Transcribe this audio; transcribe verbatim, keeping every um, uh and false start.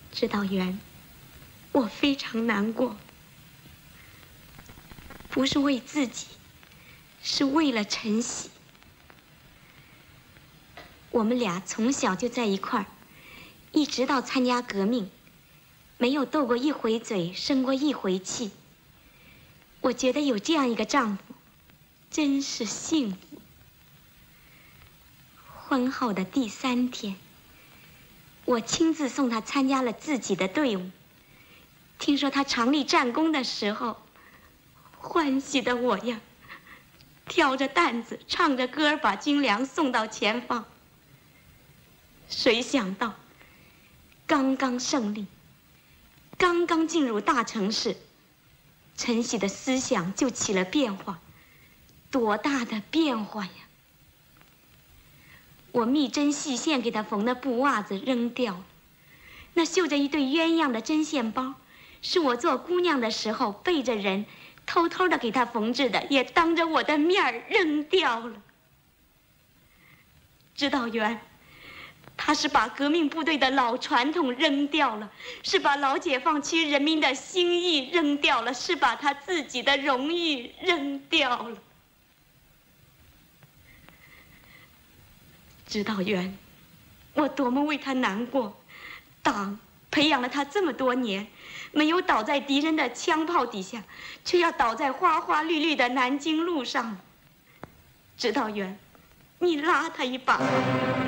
指导员，我非常难过，不是为自己，是为了晨曦。我们俩从小就在一块儿，一直到参加革命，没有斗过一回嘴，生过一回气。我觉得有这样一个丈夫，真是幸福。婚后的第三天，我亲自送他参加了自己的队伍。听说他常立战功的时候，欢喜的我呀，挑着担子，唱着歌，把军粮送到前方。谁想到，刚刚胜利，刚刚进入大城市，晨曦的思想就起了变化。多大的变化呀！我密针细线给他缝的布袜子扔掉了，那绣着一对鸳鸯的针线包，是我做姑娘的时候背着人偷偷的给他缝制的，也当着我的面儿扔掉了。指导员，他是把革命部队的老传统扔掉了，是把老解放区人民的心意扔掉了，是把他自己的荣誉扔掉了。指导员，我多么为他难过！党培养了他这么多年，没有倒在敌人的枪炮底下，却要倒在花花绿绿的南京路上。指导员，你拉他一把。